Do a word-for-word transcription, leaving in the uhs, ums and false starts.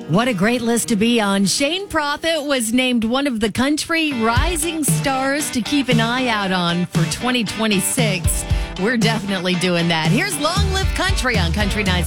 What a great list to be on. Shane Prophet was named one of the country rising stars to keep an eye out on for twenty twenty-six. We're definitely doing that. Here's Long Live Country on Country Nights.